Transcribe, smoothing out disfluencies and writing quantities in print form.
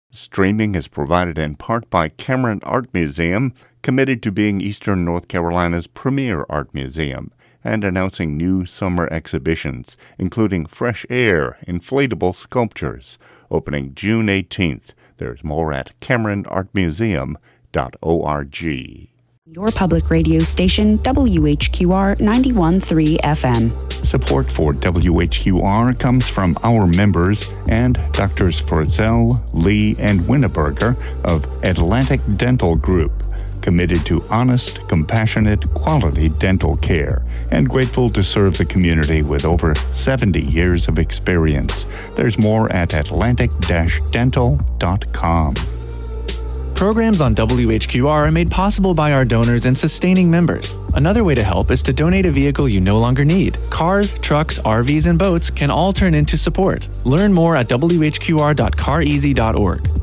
Streaming is provided in part by Cameron Art Museum, committed to being Eastern North Carolina's premier art museum, and announcing new summer exhibitions, including Fresh Air Inflatable Sculptures, opening June 18th. There's more at CameronArtMuseum.org. Your public radio station, WHQR 91.3 FM. Support for WHQR comes from our members and Drs. Frizzell, Lee, and Winneberger of Atlantic Dental Group, committed to honest, compassionate, quality dental care, and grateful to serve the community with over 70 years of experience. There's more at atlantic-dental.com. Programs on WHQR are made possible by our donors and sustaining members. Another way to help is to donate a vehicle you no longer need. Cars, trucks, RVs, and boats can all turn into support. Learn more at whqr.careasy.org.